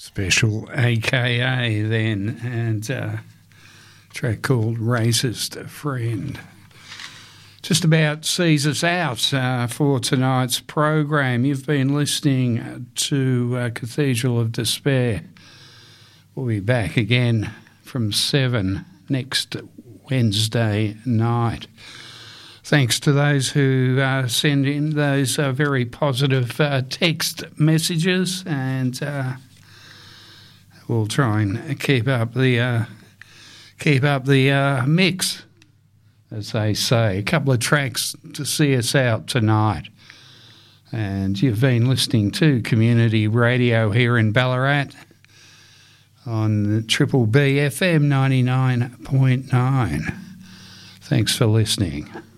Special AKA then, and a track called Racist Friend. Just about sees us out for tonight's program. You've been listening to Cathedral of Despair. We'll be back again from 7 next Wednesday night. Thanks to those who send in those very positive text messages, and we'll try and keep up the mix, as they say. A couple of tracks to see us out tonight. And you've been listening to Community Radio here in Ballarat on Triple B FM 99.9. Thanks for listening.